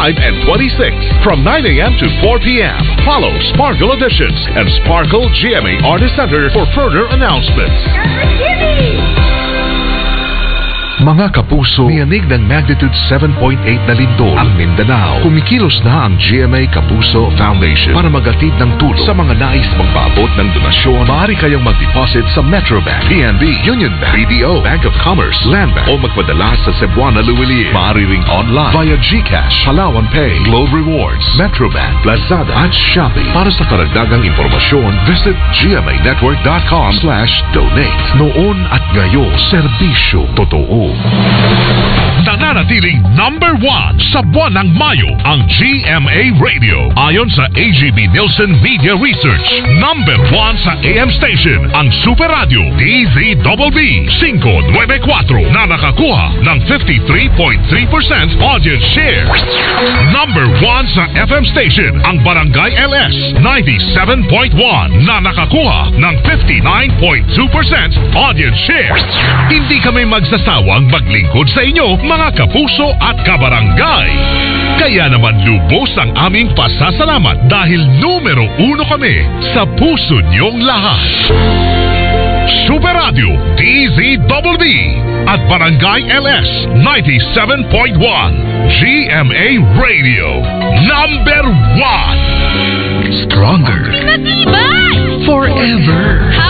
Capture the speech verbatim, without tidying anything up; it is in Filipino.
twenty-five and twenty-six from nine a.m. to four p.m. Follow Sparkle Editions and Sparkle G M A Artist Center for further announcements. Mga kapuso, niyanig ng magnitude seven point eight na lindol ang Mindanao. Kumikilos na ang G M A Kapuso Foundation para magatid ng tulong sa mga nais magpaabot ng donasyon. Maaari kayong mag-deposit sa Metrobank, P N B, Union Bank, B D O, Bank of Commerce, Land Bank o magpadala sa Cebuana Luwilier. Maaari ring online via GCash, Palawan Pay, Globe Rewards, Metrobank, Lazada at Shopee. Para sa karagdagang impormasyon, visit gmanetwork.com slash donate. Noon at ngayon, serbisyo totoo. Nananatiling number one sa buwan ng Mayo ang G M A Radio. Ayon sa A G B Nielsen Media Research, number one sa A M station ang Super Radio D Z B B five ninety-four na nakakuha ng fifty-three point three percent audience share. Number one sa F M station ang Barangay L S ninety-seven point one na nakakuha ng fifty-nine point two percent audience share. Hindi kami magsasawang maglingkod sa inyo, mga kapuso at kabarangay. Kaya naman lubos ang aming pasasalamat dahil numero uno kami sa puso niyong lahat. Super Radio D Z B B at Barangay L S ninety-seven point one. G M A Radio, number one. Stronger. Forever.